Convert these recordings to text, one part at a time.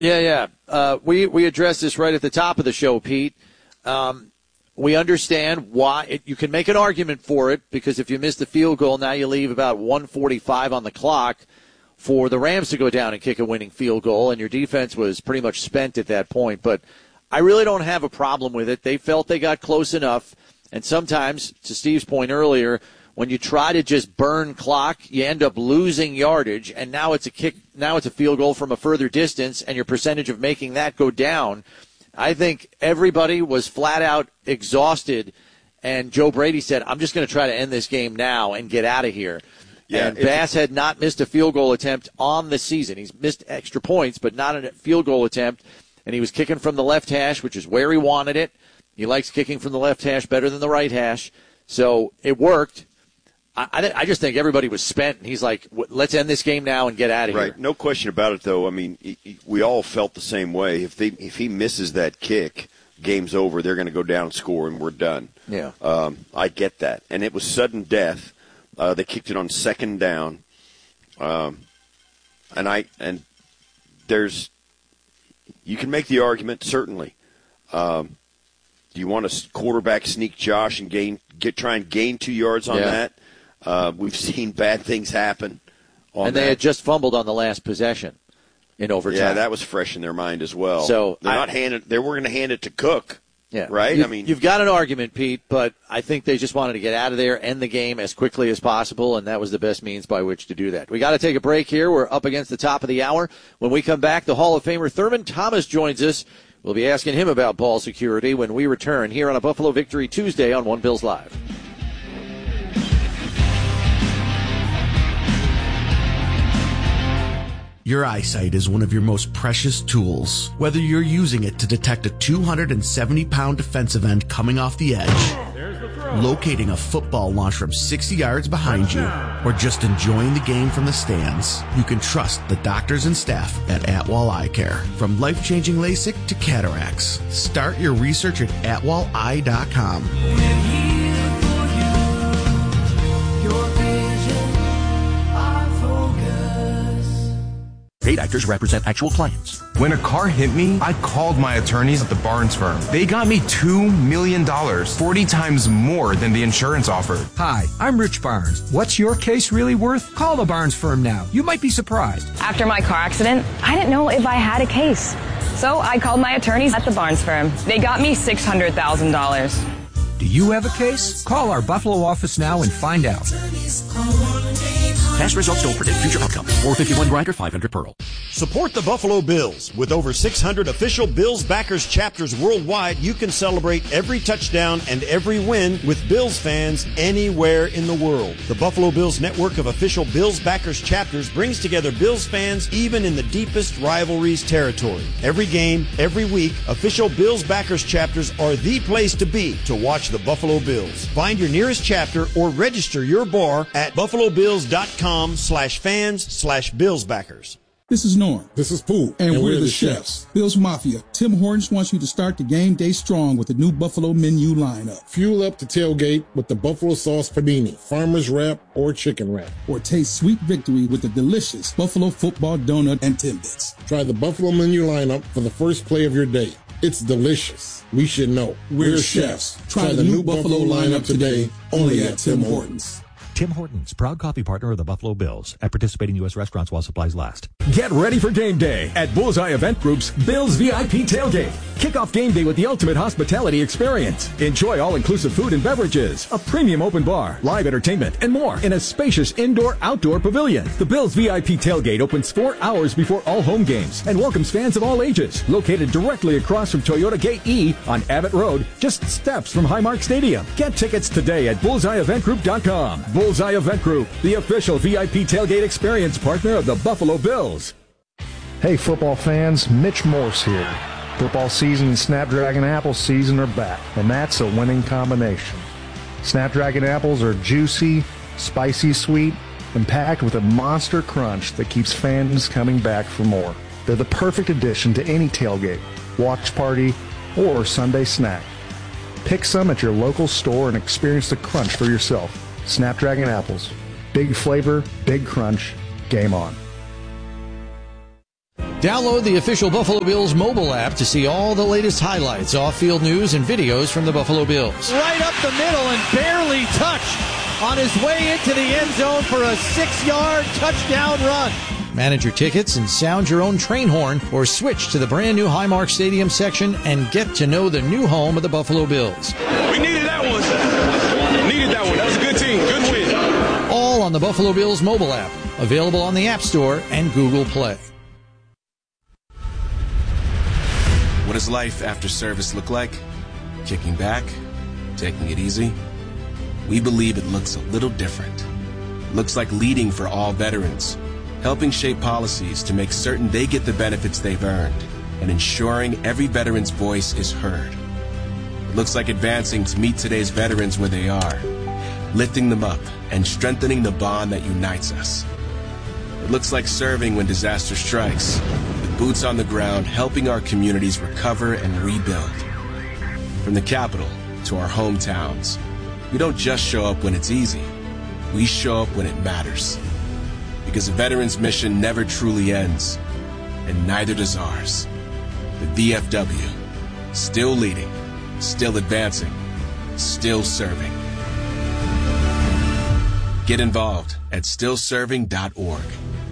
Yeah. We addressed this right at the top of the show, Pete. We understand why you can make an argument for it, because if you miss the field goal, now you leave about 1:45 on the clock for the Rams to go down and kick a winning field goal, and your defense was pretty much spent at that point. But I really don't have a problem with it. They felt they got close enough, and sometimes, to Steve's point earlier, when you try to just burn clock, you end up losing yardage, and now it's a field goal from a further distance, and your percentage of making that go down. I think everybody was flat out exhausted, and Joe Brady said, I'm just going to try to end this game now and get out of here. Yeah, and Bass had not missed a field goal attempt on the season. He's missed extra points, but not a field goal attempt, and he was kicking from the left hash, which is where he wanted it. He likes kicking from the left hash better than the right hash, so it worked. I just think everybody was spent, and he's like, let's end this game now and get out of here. Right, no question about it, though. I mean, we all felt the same way. If he misses that kick, game's over. They're going to go down and score, and we're done. Yeah. I get that. And it was sudden death. They kicked it on second down. You can make the argument, certainly. Do you want a quarterback sneak Josh and try and gain 2 yards on that? We've seen bad things happen on and they had just fumbled on the last possession in overtime. Yeah, that was fresh in their mind as well. So they were going to hand it to Cook. Yeah. Right? You've got an argument, Pete, but I think they just wanted to get out of there, end the game as quickly as possible, and that was the best means by which to do that. We got to take a break here. We're up against the top of the hour. When we come back, the Hall of Famer Thurman Thomas joins us. We'll be asking him about ball security when we return here on a Buffalo Victory Tuesday on One Bills Live. Your eyesight is one of your most precious tools. Whether you're using it to detect a 270-pound defensive end coming off the edge, locating a football launched from 60 yards behind you, or just enjoying the game from the stands, you can trust the doctors and staff at Atwall Eye Care. From life-changing LASIK to cataracts, start your research at atwalleye.com. Paid actors represent actual clients. When a car hit me, I called my attorneys at the Barnes firm. They got me $2 million, 40 times more than the insurance offered. Hi, I'm Rich Barnes. What's your case really worth? Call the Barnes firm now. You might be surprised. After my car accident, I didn't know if I had a case. So I called my attorneys at the Barnes firm. They got me $600,000. Do you have a case? Call our Buffalo office now and find out. Past results don't predict future outcomes. 451 Grinder, 500 Pearl. Support the Buffalo Bills. With over 600 official Bills backers chapters worldwide, you can celebrate every touchdown and every win with Bills fans anywhere in the world. The Buffalo Bills network of official Bills backers chapters brings together Bills fans even in the deepest rivalries territory. Every game, every week, official Bills backers chapters are the place to be to watch the Buffalo Bills. Find your nearest chapter or register your bar at buffalobills.com/fans/Billsbackers. This is Norm. This is Pooh. And we're the chefs. Bills Mafia. Tim Hortons wants you to start the game day strong with the new Buffalo menu lineup. Fuel up to tailgate with the Buffalo Sauce Panini, Farmer's Wrap, or Chicken Wrap. Or taste sweet victory with the delicious Buffalo Football Donut and Timbits. Try the Buffalo menu lineup for the first play of your day. It's delicious. We should know. We're chefs. Try the new Buffalo lineup today, only at Tim Hortons. Tim Hortons, proud coffee partner of the Buffalo Bills, at participating U.S. restaurants while supplies last. Get ready for game day at Bullseye Event Group's Bills VIP Tailgate. Kick off game day with the ultimate hospitality experience. Enjoy all-inclusive food and beverages, a premium open bar, live entertainment, and more in a spacious indoor-outdoor pavilion. The Bills VIP Tailgate opens 4 hours before all home games and welcomes fans of all ages. Located directly across from Toyota Gate E on Abbott Road, just steps from Highmark Stadium. Get tickets today at bullseyeeventgroup.com. Bullseye Event Group, the official VIP tailgate experience partner of the Buffalo Bills. Hey football fans, Mitch Morse here. Football season and Snapdragon Apple season are back, and that's a winning combination. Snapdragon apples are juicy, spicy sweet, and packed with a monster crunch that keeps fans coming back for more. They're the perfect addition to any tailgate, watch party, or Sunday snack. Pick some at your local store and experience the crunch for yourself. Snapdragon apples. Big flavor, big crunch, game on. Download the official Buffalo Bills mobile app to see all the latest highlights, off-field news, and videos from the Buffalo Bills. Right up the middle and barely touched on his way into the end zone for a 6-yard touchdown run. Manage your tickets and sound your own train horn, or switch to the brand new Highmark Stadium section and get to know the new home of the Buffalo Bills. We needed that one. That was a good team. Good win. All on the Buffalo Bills mobile app. Available on the App Store and Google Play. What does life after service look like? Kicking back? Taking it easy? We believe it looks a little different. It looks like leading for all veterans, helping shape policies to make certain they get the benefits they've earned, and ensuring every veteran's voice is heard. It looks like advancing to meet today's veterans where they are, lifting them up and strengthening the bond that unites us. It looks like serving when disaster strikes, with boots on the ground helping our communities recover and rebuild. From the capital to our hometowns, we don't just show up when it's easy. We show up when it matters. Because a veteran's mission never truly ends, and neither does ours. The VFW, still leading, still advancing, still serving. Get involved at stillserving.org.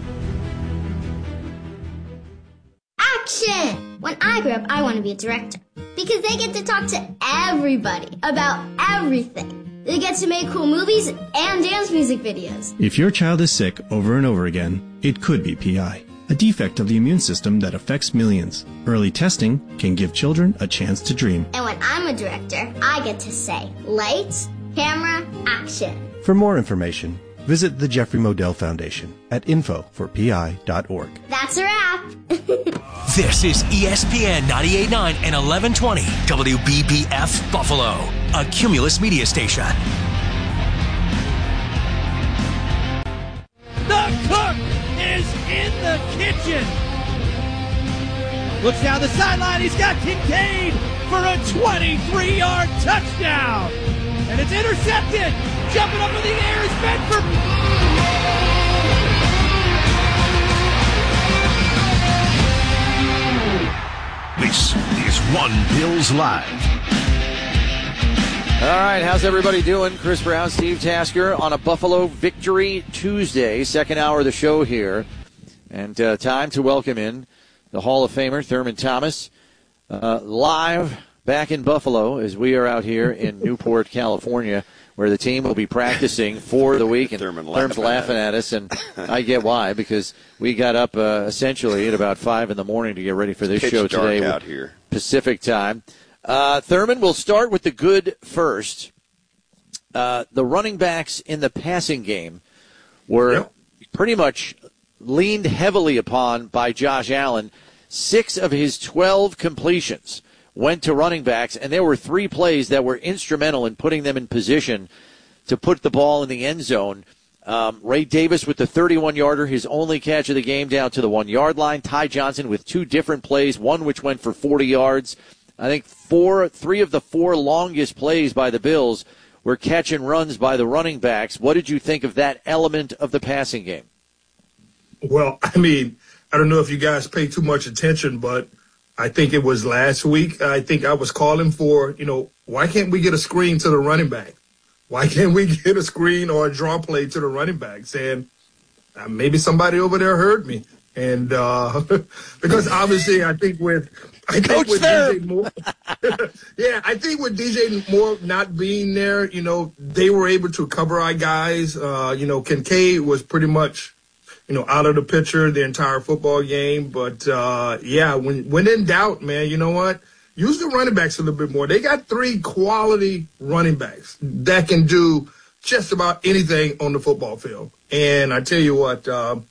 Action! When I grow up, I want to be a director. Because they get to talk to everybody about everything. They get to make cool movies and dance music videos. If your child is sick over and over again, it could be PI, a defect of the immune system that affects millions. Early testing can give children a chance to dream. And when I'm a director, I get to say, lights, camera, action. For more information, visit the Jeffrey Modell Foundation at info4pi.org. That's a wrap. This is ESPN 98.9 and 1120 WBBF Buffalo, a Cumulus media station. The cook is in the kitchen. Looks down the sideline. He's got Kincaid for a 23-yard touchdown. And it's intercepted. Jumping up in the air is Bedford. This is One Bills Live. All right, how's everybody doing? Chris Brown, Steve Tasker on a Buffalo Victory Tuesday, second hour of the show here. And time to welcome in the Hall of Famer, Thurman Thomas, live back in Buffalo as we are out here in Newport, California, where the team will be practicing for the week. And Thurman's laughing at us, and I get why, because we got up essentially at about 5 in the morning to get ready for this show today out here. Pacific time. Thurman, we'll start with the good first. The running backs in the passing game were pretty much leaned heavily upon by Josh Allen. 6 of his 12 completions went to running backs, and there were 3 plays that were instrumental in putting them in position to put the ball in the end zone. Ray Davis with the 31-yarder, his only catch of the game down to the 1-yard line. Ty Johnson with 2 different plays, one which went for 40 yards. I think 3 of the 4 longest plays by the Bills were catch and runs by the running backs. What did you think of that element of the passing game? Well, I mean, I don't know if you guys pay too much attention, but I think it was last week. I think I was calling for, why can't we get a screen to the running back? Why can't we get a screen or a draw play to the running backs? And maybe somebody over there heard me. And because obviously I think with DJ Moore, I think with DJ Moore not being there, they were able to cover our guys. Kincaid was pretty much, out of the picture the entire football game. But, when in doubt, man, you know what? Use the running backs a little bit more. They got 3 quality running backs that can do just about anything on the football field. And I tell you what,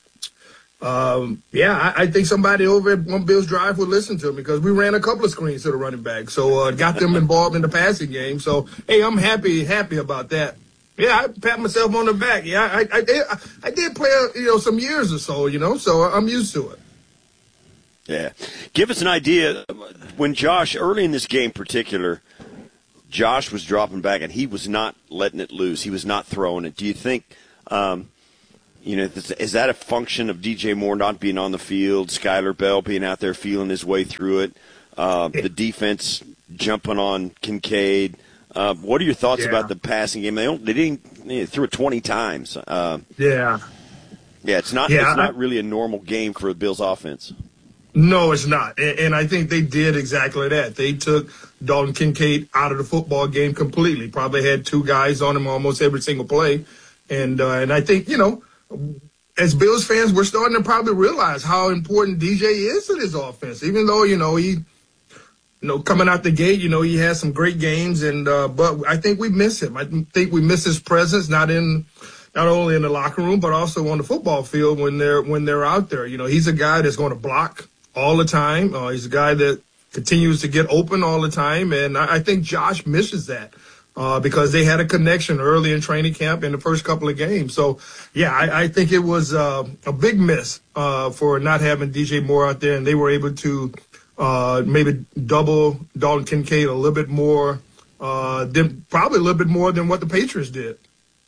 I think somebody over at One Bills Drive would listen to me because we ran a couple of screens to the running back. So got them involved in the passing game. So, hey, I'm happy about that. Yeah, I pat myself on the back. Yeah, I did play, some years or so, so I'm used to it. Yeah. Give us an idea. When Josh, early in this game in particular, Josh was dropping back and he was not letting it loose. He was not throwing it. Do you think, is that a function of DJ Moore not being on the field, Skylar Bell being out there feeling his way through it, the defense jumping on Kincaid? What are your thoughts about the passing game? They threw it 20 times. Yeah, it's not really a normal game for the Bills offense. No, it's not. And I think they did exactly that. They took Dalton Kincaid out of the football game completely. Probably had 2 guys on him almost every single play. And I think, as Bills fans, we're starting to probably realize how important DJ is to this offense. Even though, he coming out the gate, he has some great games. And but I think we miss him. I think we miss his presence, not only in the locker room, but also on the football field when they're out there. He's a guy that's going to block all the time. He's a guy that continues to get open all the time. And I think Josh misses that because they had a connection early in training camp in the first couple of games. So, I think it was a big miss for not having DJ Moore out there. And they were able to maybe double Dalton Kincaid a little bit more, probably a little bit more than what the Patriots did.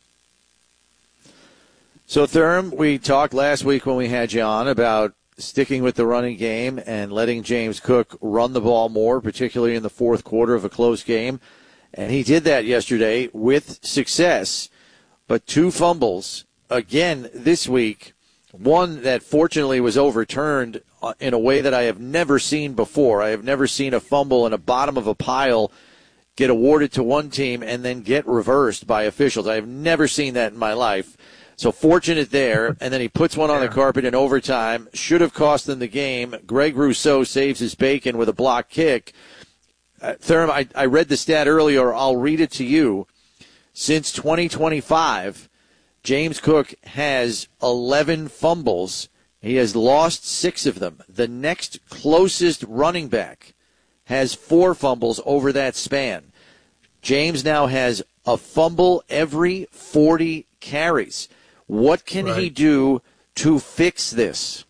So, Thurm, we talked last week when we had you on about sticking with the running game and letting James Cook run the ball more, particularly in the fourth quarter of a close game. And he did that yesterday with success, but 2 fumbles again this week, one that fortunately was overturned in a way that I have never seen before. I have never seen a fumble in the bottom of a pile get awarded to one team and then get reversed by officials. I have never seen that in my life. So fortunate there, and then he puts one on the carpet in overtime. Should have cost them the game. Greg Rousseau saves his bacon with a block kick. Thurm, I read the stat earlier. I'll read it to you. Since 2025, James Cook has 11 fumbles. He has lost 6 of them. The next closest running back has 4 fumbles over that span. James now has a fumble every 40 carries. What can he do to fix this?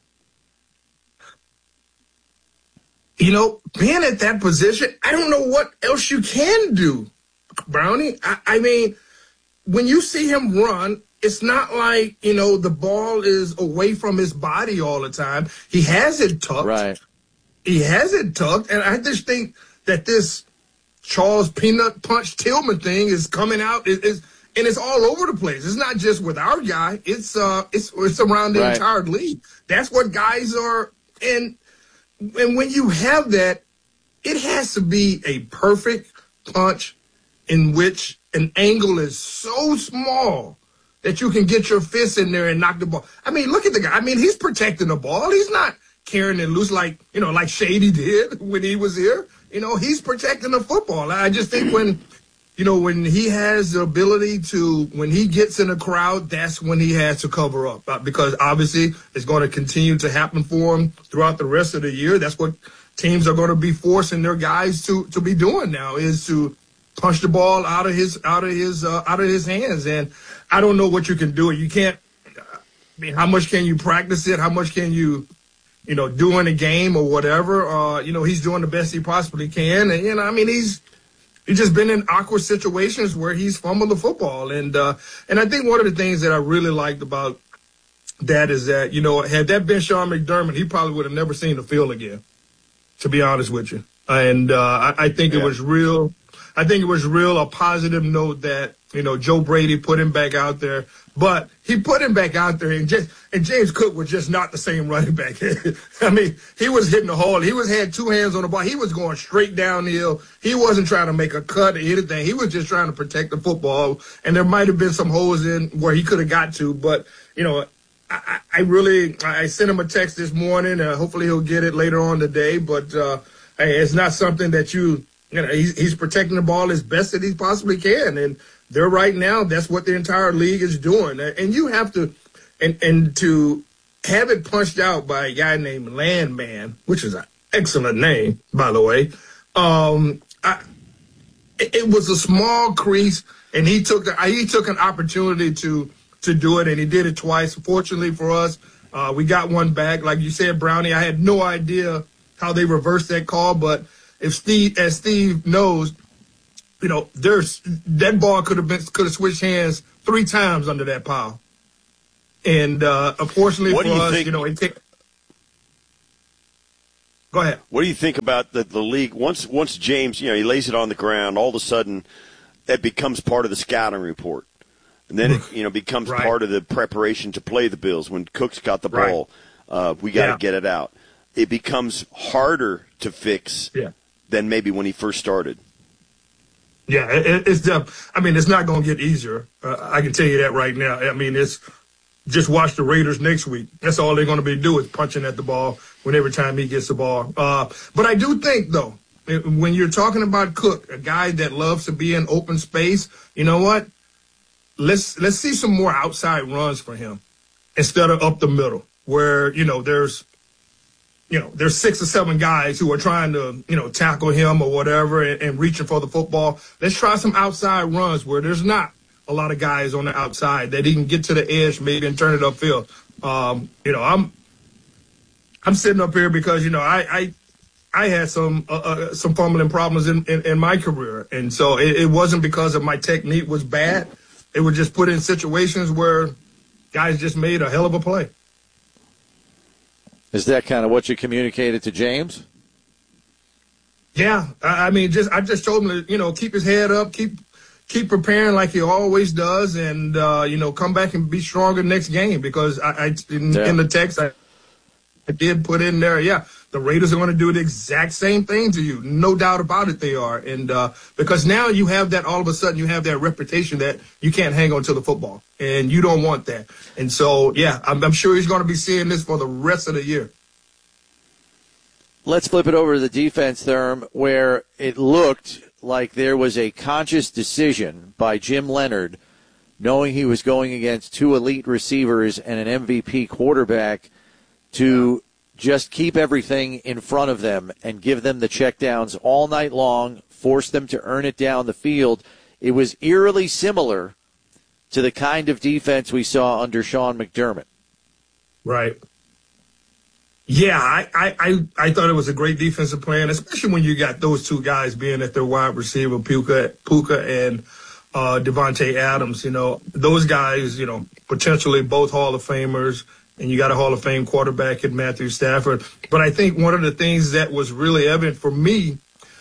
Being at that position, I don't know what else you can do, Brownie. I mean, when you see him run, it's not like, the ball is away from his body all the time. He has it tucked. Right. He has it tucked. And I just think that this Charles Peanut Punch Tillman thing is coming out. And it's all over the place. It's not just with our guy. It's around the entire league. That's what guys are. And when you have that, it has to be a perfect punch in which an angle is so small that you can get your fist in there and knock the ball. I mean, look at the guy. I mean, he's protecting the ball. He's not carrying it loose like Shady did when he was here. He's protecting the football. I just think when he has the ability to, when he gets in a crowd, that's when he has to cover up because obviously it's going to continue to happen for him throughout the rest of the year. That's what teams are going to be forcing their guys to be doing now is to punch the ball out of his hands. And I don't know what you can do. You can't. I mean, how much can you practice it? How much can you do in a game or whatever? He's doing the best he possibly can, and he's just been in awkward situations where he's fumbled the football. And I think one of the things that I really liked about that is that, had that been Sean McDermott, he probably would have never seen the field again, to be honest with you. And I think it was real. I think it was real a positive note that, Joe Brady put him back out there. But he put him back out there, and James Cook was just not the same running back. I mean, he was hitting the hole. He had 2 hands on the ball. He was going straight downhill. He wasn't trying to make a cut or anything. He was just trying to protect the football. And there might have been some holes in where he could have got to. But, I sent him a text this morning. Hopefully he'll get it later on today. But it's not something that he's protecting the ball as best that he possibly can. And they're right now, that's what the entire league is doing. And you have to, and to have it punched out by a guy named Landman, which is an excellent name, by the way. It was a small crease, and he took an opportunity to do it, and he did it twice. Fortunately for us, we got one back. Like you said, Brownie, I had no idea how they reversed that call, but as Steve knows, that ball could have switched hands 3 times under that pile. And unfortunately for us, it takes. Go ahead. What do you think about the league? Once James, he lays it on the ground, all of a sudden it becomes part of the scouting report. And then it becomes part of the preparation to play the Bills. When Cook's got the ball, we got to get it out. It becomes harder to fix than maybe when he first started. Yeah, it's not going to get easier. I can tell you that right now. I mean, it's just watch the Raiders next week. That's all they're going to be doing is punching at the ball every time he gets the ball. But I do think, though, when you're talking about Cook, a guy that loves to be in open space, you know what? Let's see some more outside runs for him instead of up the middle where, there's 6 or 7 guys who are trying to, tackle him or whatever and reaching for the football. Let's try some outside runs where there's not a lot of guys on the outside that he can get to the edge maybe and turn it upfield. I'm sitting up here because, I had some fumbling problems in my career. And so it wasn't because of my technique was bad. It was just put in situations where guys just made a hell of a play. Is that kind of what you communicated to James? Yeah. I just told him to, keep his head up, keep preparing like he always does, and, come back and be stronger next game because in the text I did put in there, the Raiders are going to do the exact same thing to you. No doubt about it they are. And because now you have that, all of a sudden you have that reputation that you can't hang on to the football, and you don't want that. And so, I'm sure he's going to be seeing this for the rest of the year. Let's flip it over to the defense, Therm, where it looked like there was a conscious decision by Jim Leonhard, knowing he was going against 2 elite receivers and an MVP quarterback, to just keep everything in front of them and give them the checkdowns all night long, force them to earn it down the field. It was eerily similar to the kind of defense we saw under Sean McDermott. Right. Yeah, I thought it was a great defensive plan, especially when you got those 2 guys being at their wide receiver, Puka and Devontae Adams. Those guys, potentially both Hall of Famers, and you got a Hall of Fame quarterback in Matthew Stafford. But I think one of the things that was really evident for me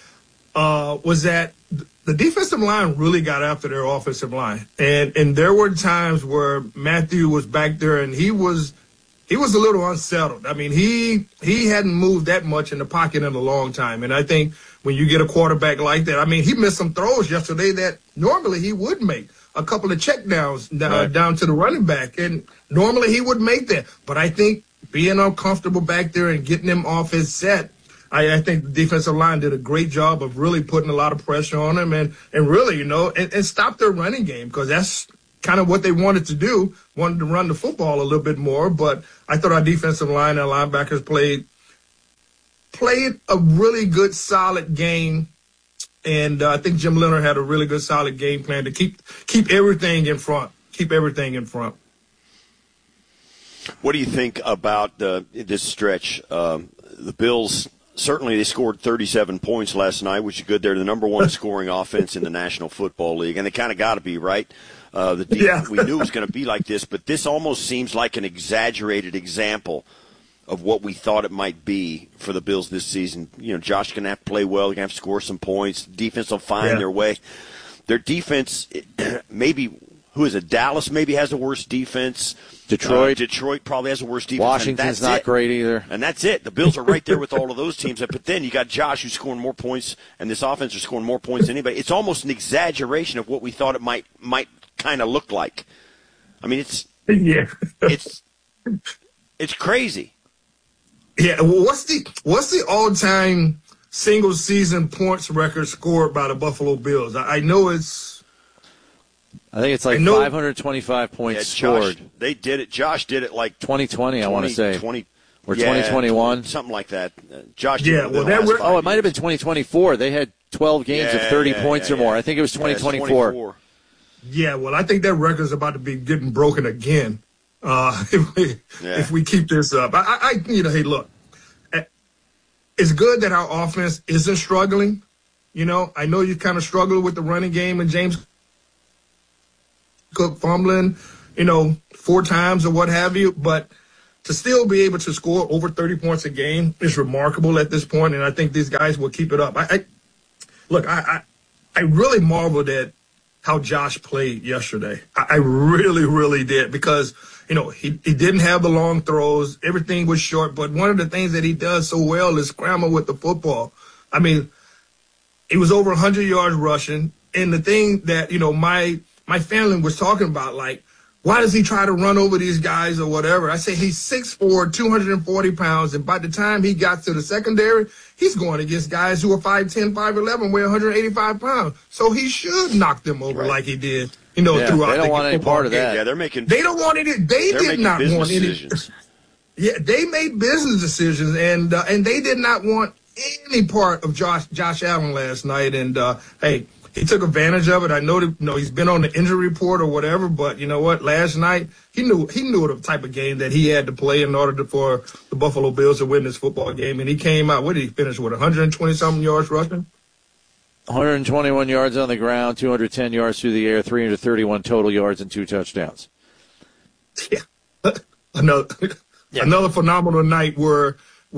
was that the defensive line really got after their offensive line. And there were times where Matthew was back there and he was a little unsettled. I mean, he hadn't moved that much in the pocket in a long time. And I think when you get a quarterback like that, he missed some throws yesterday that normally he would make. A couple of checkdowns down to the running back, and normally he would make that. But I think being uncomfortable back there and getting him off his set, I think the defensive line did a great job of really putting a lot of pressure on him and really, and stop their running game, because that's kind of what they wanted to do, wanted to run the football a little bit more. But I thought our defensive line and linebackers played a really good, solid game. And I think Jim Leonhard had a really good, solid game plan to keep everything in front. Keep everything in front. What do you think about this stretch? The Bills, certainly they scored 37 points last night, which is good. They're the number 1 scoring offense in the National Football League, and they kind of got to be, right? We knew it was going to be like this, but this almost seems like an exaggerated example of what we thought it might be for the Bills this season. Josh going to have to play well. They're going to have to score some points. Defense will find their way. Their defense, maybe, who is it? Dallas maybe has the worst defense. Detroit probably has the worst defense. Washington's not great either. And that's it. The Bills are right there with all of those teams. But then you got Josh who's scoring more points, and this offense is scoring more points than anybody. It's almost an exaggeration of what we thought it might kind of look like. It's crazy. Yeah, well, what's the all-time single-season points record scored by the Buffalo Bills? I know it's. I think it's like 525 points scored. They did it. Josh did it like 2020. I want to say 20 or 2021, something like that. Josh. Did it it might have been 2024. They had 12 games of 30 points or more. I think it was 2024. Yeah, well, I think that record is about to be getting broken again. If we keep this up. Hey, look, it's good that our offense isn't struggling. I know you kind of struggle with the running game and James Cook fumbling. 4 times or what have you. But to still be able to score over 30 points a game is remarkable at this point, and I think these guys will keep it up. I really marveled at how Josh played yesterday. I really, really did, because, he didn't have the long throws. Everything was short. But one of the things that he does so well is scramble with the football. I mean, he was over 100 yards rushing. And the thing that, my family was talking about, like, why does he try to run over these guys or whatever? I say he's 6'4", 240 pounds, and by the time he got to the secondary, he's going against guys who are 5'10", 5'11", weigh 185 pounds. So he should knock them over like he did, throughout the They don't want any part of that. Yeah, They don't want any. They did not want any. Yeah, they made business decisions, and they did not want any part of Josh Allen last night. And hey, he took advantage of it. I know that, he's been on the injury report or whatever, but you know what? Last night he knew the type of game that he had to play in order for the Buffalo Bills to win this football game. And he came out. What did he finish with? 120 something yards rushing. 121 yards on the ground, 210 yards through the air, 331 total yards, and 2 touchdowns. Yeah, another phenomenal night where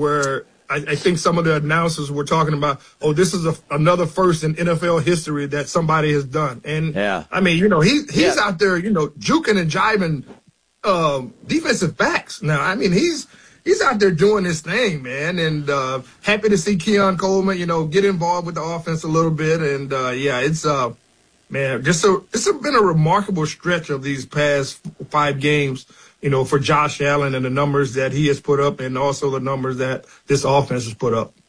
I think some of the announcers were talking about, this is another first in NFL history that somebody has done. And, I mean, he's out there, juking and jiving defensive backs. Now, I mean, he's out there doing his thing, man. And happy to see Keon Coleman, get involved with the offense a little bit. And, it's been a remarkable stretch of these past 5 games, for Josh Allen and the numbers that he has put up and also the numbers that this offense has put up.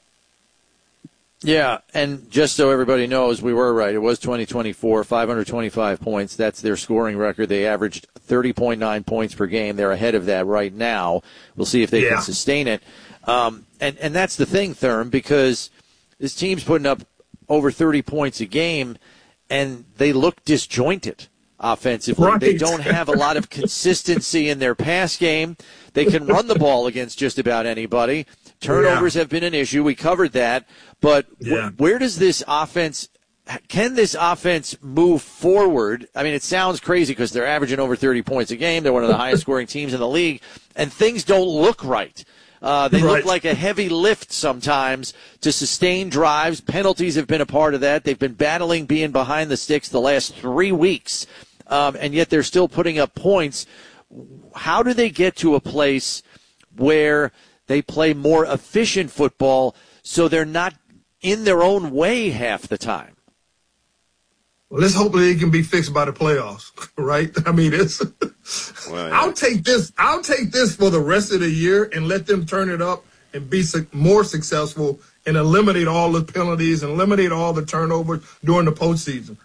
Yeah, and just so everybody knows, we were right. It was 2024, 525 points. That's their scoring record. They averaged 30.9 points per game. They're ahead of that right now. We'll see if they can sustain it. And that's the thing, Therm, because this team's putting up over 30 points a game, and they look disjointed offensively. Right. They don't have a lot of consistency in their pass game. They can run the ball against just about anybody. Turnovers have been an issue. We covered that. But where does this offense – can this offense move forward? I mean, it sounds crazy because they're averaging over 30 points a game. They're one of the highest-scoring teams in the league, and things don't look right. They look like a heavy lift sometimes to sustain drives. Penalties have been a part of that. They've been battling being behind the sticks the last 3 weeks, and yet they're still putting up points. How do they get to a place where they play more efficient football so they're not in their own way half the time? Well, let's hope that it can be fixed by the playoffs, right? I mean, I'll take this for the rest of the year and let them turn it up and be more successful and eliminate all the penalties and eliminate all the turnovers during the postseason.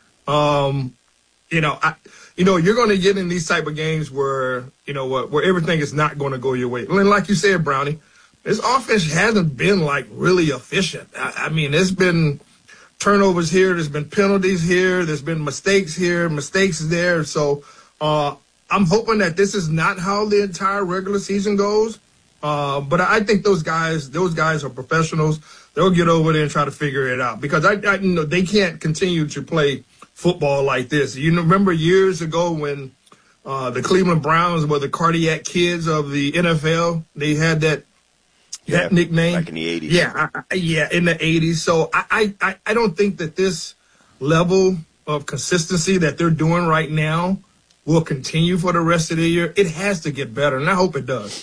You're going to get in these type of games where, where everything is not going to go your way. And like you said, Brownie, this offense hasn't been really efficient. I mean, there's been turnovers here. There's been penalties here. There's been mistakes here, mistakes there. So I'm hoping that this is not how the entire regular season goes. But I think those guys are professionals. They'll get over there and try to figure it out because I they can't continue to play football like this. You remember years ago when the Cleveland Browns were the cardiac kids of the NFL? They had that nickname back in the 80s. In the 80s. So I don't think that this level of consistency that they're doing right now will continue for the rest of the year. It has to get better, and I hope it does.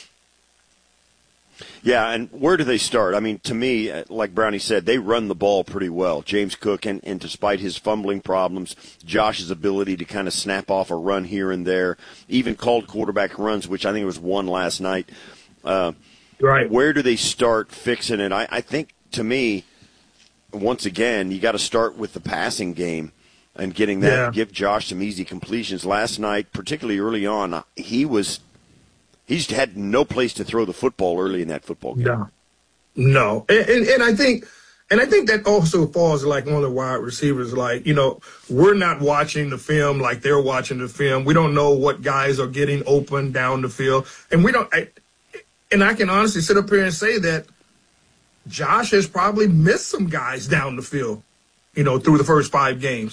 Yeah, and where do they start? I mean, to me, like Brownie said, they run the ball pretty well. James Cook, and despite his fumbling problems, Josh's ability to kind of snap off a run here and there, even called quarterback runs, which I think was one last night. Right. Where do they start fixing it? I think, to me, once again, you got to start with the passing game and getting that, give Josh some easy completions. Last night, particularly early on, he's had no place to throw the football early in that football game. No. And I think that also falls like on the wide receivers. We're not watching the film like they're watching the film. We don't know what guys are getting open down the field. And we don't and I can honestly sit up here and say that Josh has probably missed some guys down the field, through the first 5 games.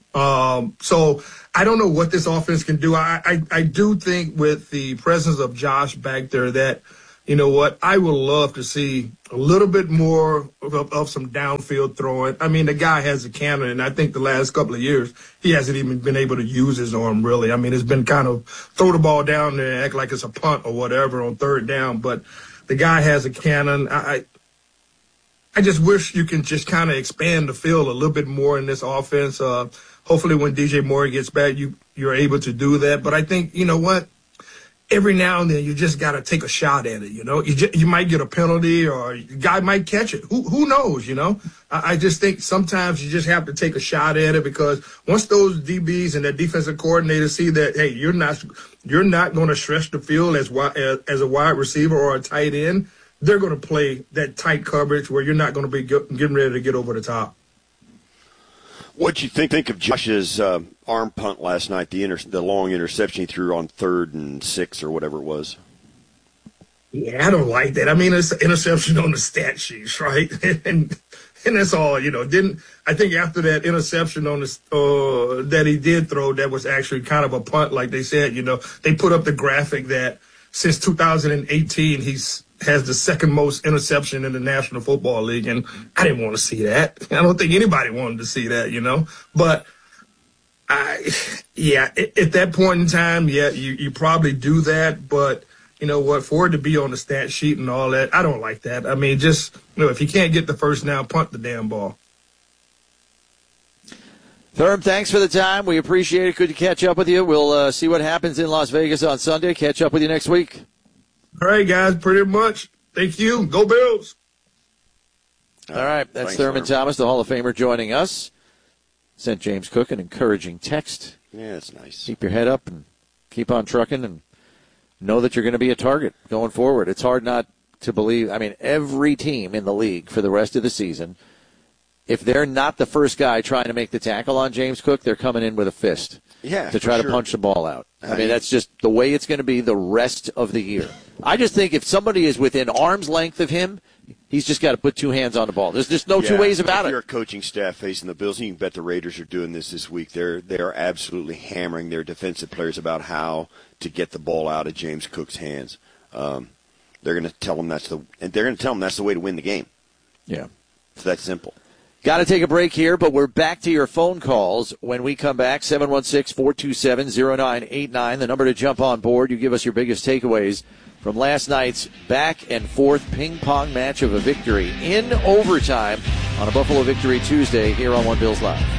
So I don't know what this offense can do. I do think with the presence of Josh back there that, you know what, I would love to see a little bit more of some downfield throwing. I mean, the guy has a cannon, and I think the last couple of years he hasn't even been able to use his arm, really. I mean, it's been kind of throw the ball down there and act like it's a punt or whatever on third down. But the guy has a cannon. I just wish you can just kind of expand the field a little bit more in this offense. Hopefully when DJ Moore gets back, you're able to do that. But I think, you know what? Every now and then you just got to take a shot at it, you know. You might get a penalty or the guy might catch it. Who knows, you know. I just think sometimes you just have to take a shot at it because once those DBs and that defensive coordinator see that, hey, you're not going to stretch the field as a wide receiver or a tight end, they're going to play that tight coverage where you're not going to be getting ready to get over the top. What'd you think of Josh's arm punt last night, the long interception he threw on 3rd and 6 or whatever it was? Yeah, I don't like that. I mean, it's an interception on the stat sheets, right? and that's all, you know. I think after that interception on the that he did throw, that was actually kind of a punt, like they said, you know. They put up the graphic that since 2018 has the second most interception in the National Football League, and I didn't want to see that. I don't think anybody wanted to see that, you know. But, at that point in time, you probably do that. But, you know what, for it to be on the stat sheet and all that, I don't like that. I mean, just, you know, if you can't get the first down, punt the damn ball. Thurm, thanks for the time. We appreciate it. Good to catch up with you. We'll see what happens in Las Vegas on Sunday. Catch up with you next week. All right, guys, pretty much. Thank you. Go Bills. All right, that's Thurman Thomas, the Hall of Famer, joining us. Sent James Cook an encouraging text. Yeah, that's nice. Keep your head up and keep on trucking and know that you're going to be a target going forward. It's hard not to believe. I mean, every team in the league for the rest of the season, if they're not the first guy trying to make the tackle on James Cook, they're coming in with a fist to try to punch the ball out. I mean, that's just the way it's going to be the rest of the year. I just think if somebody is within arm's length of him, he's just got to put two hands on the ball. There's just no two ways about it. If you're a coaching staff facing the Bills, you can bet the Raiders are doing this week. They are absolutely hammering their defensive players about how to get the ball out of James Cook's hands. They're going to tell them that's the way to win the game. Yeah, it's that simple. Got to take a break here, but we're back to your phone calls when we come back. 716-427-0989, the number to jump on board. You give us your biggest takeaways from last night's back-and-forth ping-pong match of a victory in overtime on a Buffalo Victory Tuesday here on One Bills Live.